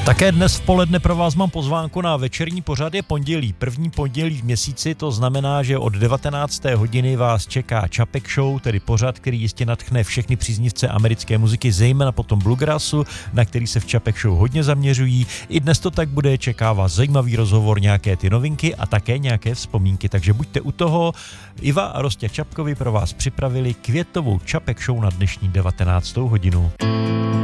Také dnes v poledne pro vás mám pozvánku na večerní pořad. Je pondělí, první pondělí v měsíci, to znamená, že od 19. hodiny vás čeká Čapek Show, tedy pořad, který jistě nadchne všechny příznivce americké muziky, zejména potom bluegrassu, na který se v Čapek Show hodně zaměřují. I dnes to tak bude, čeká vás zajímavý rozhovor, nějaké ty novinky a také nějaké vzpomínky, takže buďte u toho. Iva a Rostě Čapkovi pro vás připravili květovou Čapek Show na dnešní 19. hodinu.